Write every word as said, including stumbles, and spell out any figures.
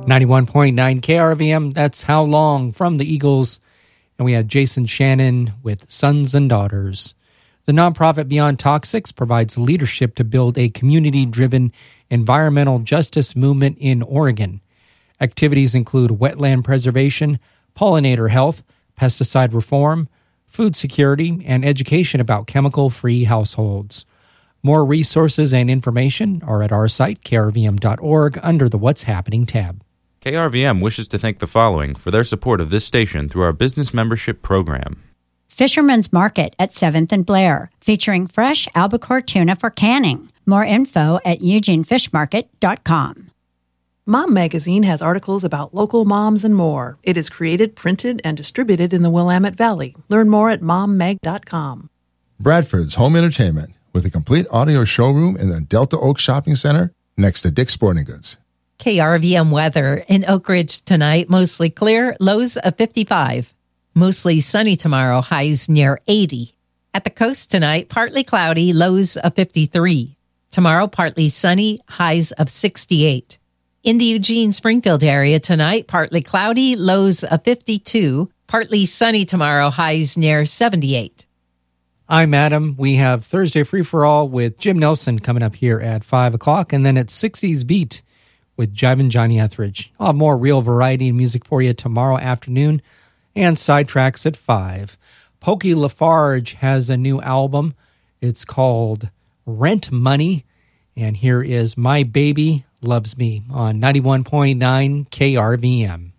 ninety-one point nine K R V M, that's How Long from the Eagles. And we had Jason Shannon with Sons and Daughters. The nonprofit Beyond Toxics provides leadership to build a community-driven environmental justice movement in Oregon. Activities include wetland preservation, pollinator health, pesticide reform, food security, and education about chemical-free households. More resources and information are at our site, K R V M dot org, under the What's Happening tab. K R V M wishes to thank the following for their support of this station through our business membership program. Fisherman's Market at seventh and Blair, featuring fresh albacore tuna for canning. More info at eugene fish market dot com. Mom Magazine has articles about local moms and more. It is created, printed, and distributed in the Willamette Valley. Learn more at mom mag dot com. Bradford's Home Entertainment, with a complete audio showroom in the Delta Oak Shopping Center next to Dick's Sporting Goods. K R V M weather in Oak Ridge tonight, mostly clear, lows of fifty-five. Mostly sunny tomorrow, highs near eighty. At the coast tonight, partly cloudy, lows of fifty-three. Tomorrow, partly sunny, highs of sixty-eight. In the Eugene-Springfield area tonight, partly cloudy, lows of fifty-two. Partly sunny tomorrow, highs near seventy-eight. I'm Adam. We have Thursday Free For All with Jim Nelson coming up here at five o'clock, and then at sixties Beat with Jivin' Johnny Etheridge. I'll have more real variety and music for you tomorrow afternoon, and Sidetracks at five. Pokey Lafarge has a new album. It's called Rent Money, and here is My Baby Loves Me on ninety-one point nine K R V M.